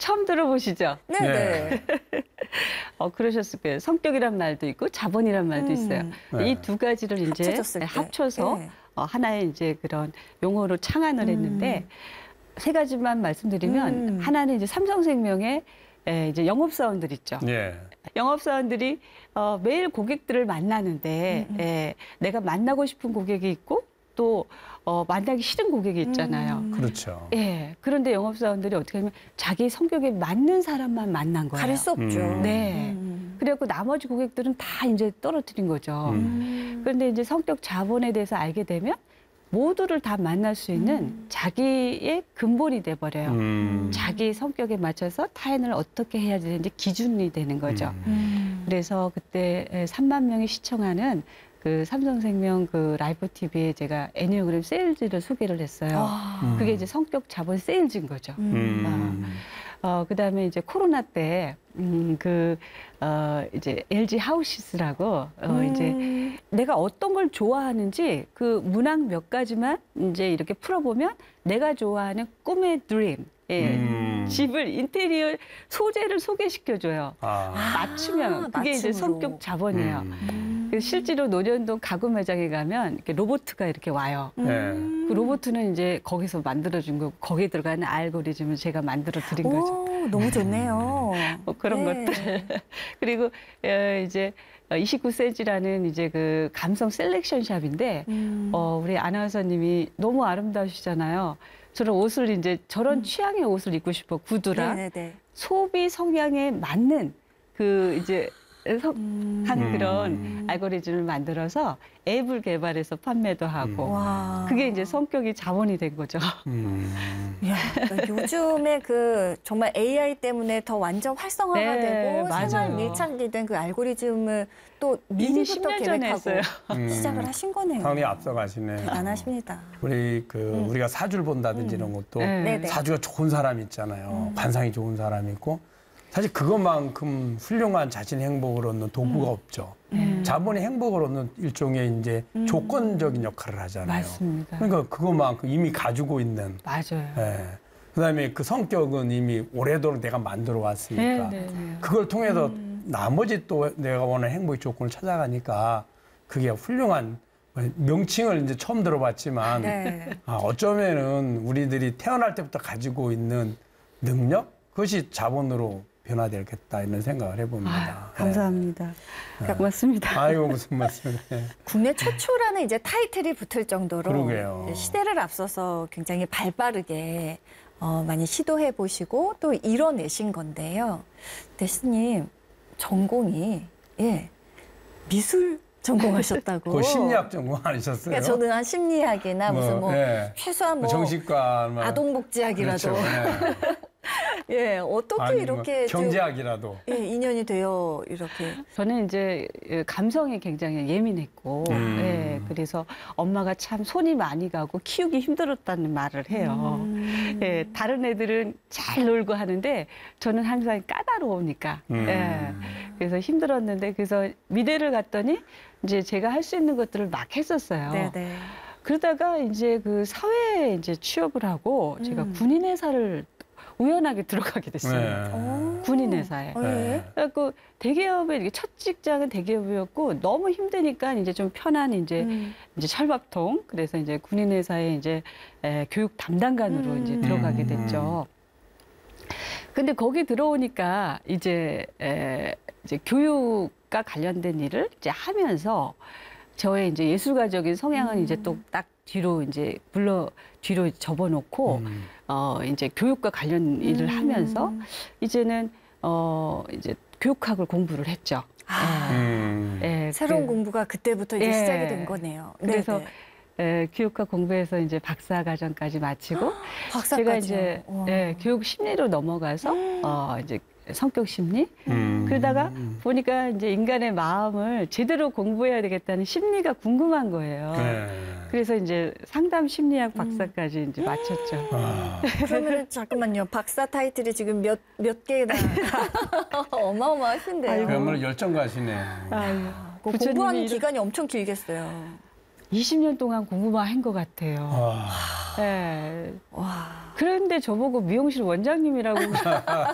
처음 들어보시죠? 네네. 그러셨을 거예요. 성격이란 말도 있고 자본이란 말도 있어요. 네. 이 두 가지를 이제 합쳐졌을 때. 합쳐서 네. 하나의 이제 그런 용어로 창안을 했는데 세 가지만 말씀드리면 하나는 이제 삼성생명의 이제 영업사원들 있죠. 예. 영업사원들이 매일 고객들을 만나는데 내가 만나고 싶은 고객이 있고 또 만나기 싫은 고객이 있잖아요. 그렇죠. 예. 그런데 영업사원들이 어떻게 하면 자기 성격에 맞는 사람만 만난 거예요. 가릴 수 없죠. 네. 그래갖고 나머지 고객들은 다 이제 떨어뜨린 거죠. 그런데 이제 성격 자본에 대해서 알게 되면 모두를 다 만날 수 있는 자기의 근본이 돼버려요. 자기 성격에 맞춰서 타인을 어떻게 해야 되는지 기준이 되는 거죠. 그래서 그때 3만 명이 시청하는 그 삼성생명 그 라이브 TV에 제가 애니어그램 세일즈를 소개를 했어요. 그게 이제 성격 자본 세일즈인 거죠. 그다음에 이제 코로나 때 이제 LG 하우시스라고 이제 내가 어떤 걸 좋아하는지 그 문항 몇 가지만 이제 이렇게 풀어보면 내가 좋아하는 꿈의 드림, 집을 인테리어 소재를 소개시켜줘요. 맞추면 그게 이제 맞춤으로. 성격 자본이에요. 그래서 실제로 노년동 가구 매장에 가면 이렇게 로봇가 이렇게 와요. 그 로봇은 이제 거기서 만들어준 거, 거기에 들어가는 알고리즘을 제가 만들어 드린 거죠. 너무 좋네요. 그런 네. 것들. 그리고 이제 29세지라는 이제 그 감성 셀렉션 샵인데 우리 아나운서님이 너무 아름다우시잖아요. 저런 옷을 이제 저런 취향의 옷을 입고 싶어 구두랑 네네네. 소비 성향에 맞는 그 이제 한 그런 알고리즘을 만들어서 앱을 개발해서 판매도 하고 와. 그게 이제 성격이 자본이 된 거죠. 이야, 그러니까 요즘에 그 정말 AI 때문에 더 완전 활성화가 네, 되고 맞아요. 생활 밀착이 된 그 알고리즘을 또 이미 미리부터 10년 전에 계획하고 했어요. 시작을 하신 거네요. 상당히 앞서가시네. 대단하십니다. 우리가 사주를 본다든지 이런 것도 네네. 사주가 좋은 사람 있잖아요. 관상이 좋은 사람이 있고 사실 그것만큼 훌륭한 자신의 행복을 얻는 도구가 없죠. 자본의 행복을 얻는 일종의 이제 조건적인 역할을 하잖아요. 맞습니다. 그러니까 그것만큼 이미 가지고 있는. 맞아요. 예. 그다음에 그 성격은 이미 오래도록 내가 만들어 왔으니까 네. 그걸 통해서 나머지 또 내가 원하는 행복의 조건을 찾아가니까 그게 훌륭한 명칭을 이제 처음 들어봤지만 네. 어쩌면은 우리들이 태어날 때부터 가지고 있는 능력 그것이 자본으로 변화되겠다 이런 생각을 해봅니다. 감사합니다. 고맙습니다. 아이고 무슨 말씀. 국내 최초라는 이제 타이틀이 붙을 정도로 그러게요. 시대를 앞서서 굉장히 발빠르게 많이 시도해 보시고 또 이뤄내신 건데요. 대스님 전공이 미술 전공하셨다고. 그 심리학 전공 아니셨어요? 그러니까 저는 한 심리학이나 무슨 최소한 뭐 정신과 아동복지학이라도 그렇죠. 네. 어떻게 아니, 이렇게 좀 경제학이라도. 인연이 되어 이렇게 저는 이제 감성이 굉장히 예민했고, 그래서 엄마가 참 손이 많이 가고 키우기 힘들었다는 말을 해요. 다른 애들은 잘 놀고 하는데 저는 항상 까다로우니까. 그래서 힘들었는데 그래서 미대를 갔더니 이제 제가 할 수 있는 것들을 막 했었어요. 네네. 그러다가 이제 그 사회에 이제 취업을 하고 제가 군인회사를 우연하게 들어가게 됐어요. 군인회사에. 그래갖고 대기업에 이렇게 첫 직장은 대기업이었고 너무 힘드니까 이제 좀 편한 이제 철밥통 그래서 이제 군인회사에 이제 교육 담당관으로 이제 들어가게 됐죠. 근데 거기 들어오니까 이제 교육과 관련된 일을 이제 하면서 저의 이제 예술가적인 성향은 이제 또 딱 뒤로 접어놓고 이제 교육과 관련 일을 하면서 이제는 이제 교육학을 공부를 했죠. 새로운 공부가 그때부터 이제 시작이 된 거네요. 그래서 네네. 교육학 공부해서 이제 박사과정까지 마치고 박사까지요? 제가 이제 교육 심리로 넘어가서 이제 성격 심리 그러다가 보니까 이제 인간의 마음을 제대로 공부해야 되겠다는 심리가 궁금한 거예요. 그래서 이제 상담 심리학 박사까지 이제 마쳤죠. 그러면 잠깐만요. 박사 타이틀이 지금 몇 개나 어마어마하신데요. 그야말로 열정가시네. 공부하는 기간이 엄청 길겠어요. 20년 동안 공부만 한 것 같아요. 네. 그런데 저보고 미용실 원장님이라고